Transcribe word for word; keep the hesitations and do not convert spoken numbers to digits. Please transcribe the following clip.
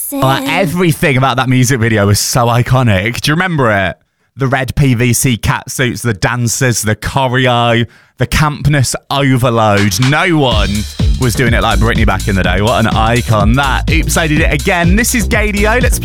Oh, everything about that music video was so iconic. Do you remember it? The red P V C cat suits, the dancers, the choreo, the campness overload. No one was doing it like Britney back in the day. What an icon. That. Oops, I did it again. This is Gaydio. Let's play